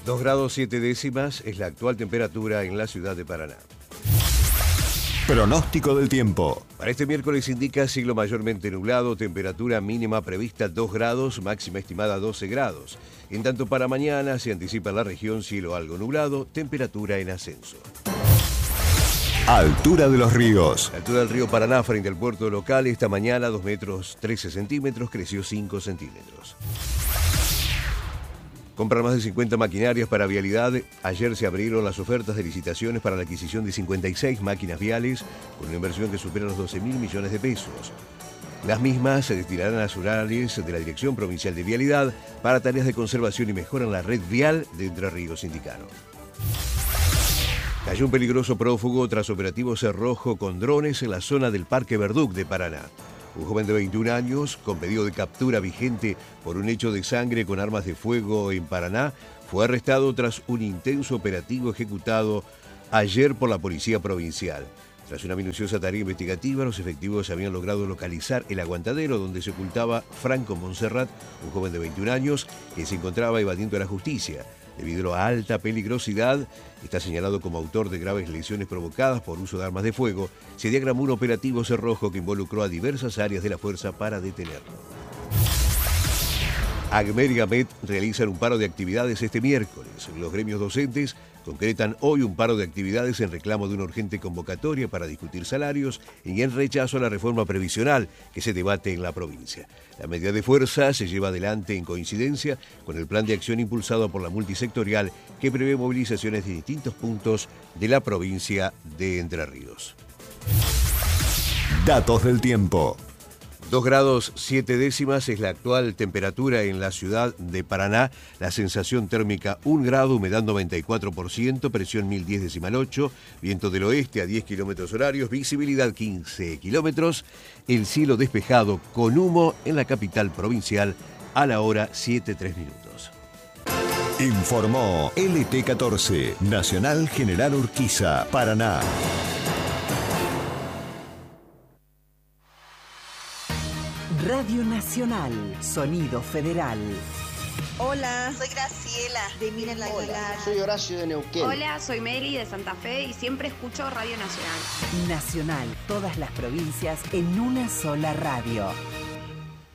2 grados 7 décimas es la actual temperatura en la ciudad de Paraná. Pronóstico del tiempo. Para este miércoles indica cielo mayormente nublado, temperatura mínima prevista 2 grados, máxima estimada 12 grados. En tanto para mañana se anticipa en la región cielo algo nublado, temperatura en ascenso. Altura de los ríos. La altura del río Paraná frente al puerto local esta mañana 2 metros 13 centímetros, creció 5 centímetros. Comprar más de 50 maquinarias para vialidad. Ayer se abrieron las ofertas de licitaciones para la adquisición de 56 máquinas viales con una inversión que supera los 12.000 millones de pesos. Las mismas se destinarán a las horarias de la Dirección Provincial de Vialidad para tareas de conservación y mejora en la red vial de Entre Ríos, indicaron. Cayó un peligroso prófugo tras operativo cerrojo con drones en la zona del Parque Verduc de Paraná. Un joven de 21 años, con pedido de captura vigente por un hecho de sangre con armas de fuego en Paraná, fue arrestado tras un intenso operativo ejecutado ayer por la Policía Provincial. Tras una minuciosa tarea investigativa, los efectivos habían logrado localizar el aguantadero donde se ocultaba Franco Monserrat, un joven de 21 años que se encontraba evadiendo a la justicia. Debido a la alta peligrosidad, está señalado como autor de graves lesiones provocadas por uso de armas de fuego. Se diagramó un operativo cerrojo que involucró a diversas áreas de la fuerza para detenerlo. AGMER y GAMET realizan un paro de actividades este miércoles. Los gremios docentes concretan hoy un paro de actividades en reclamo de una urgente convocatoria para discutir salarios y en rechazo a la reforma previsional que se debate en la provincia. La medida de fuerza se lleva adelante en coincidencia con el plan de acción impulsado por la multisectorial que prevé movilizaciones de distintos puntos de la provincia de Entre Ríos. Datos del tiempo. 2 grados 7 décimas es la actual temperatura en la ciudad de Paraná. La sensación térmica 1 grado, humedad 94%, presión 1010,8, viento del oeste a 10 kilómetros horarios, visibilidad 15 kilómetros, el cielo despejado con humo en la capital provincial a la hora 7:03 minutos. Informó LT14, Nacional General Urquiza, Paraná. Radio Nacional, Sonido Federal. Hola, soy Graciela de Miren la Aguilar. Soy Horacio de Neuquén. Hola, soy Meli de Santa Fe y siempre escucho Radio Nacional. Nacional, todas las provincias en una sola radio.